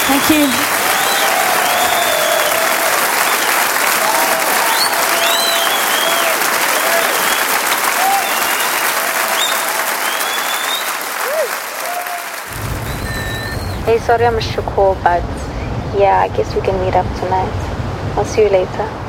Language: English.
Thank you. Hey, sorry I missed your call, but yeah, I guess we can meet up tonight. I'll see you later.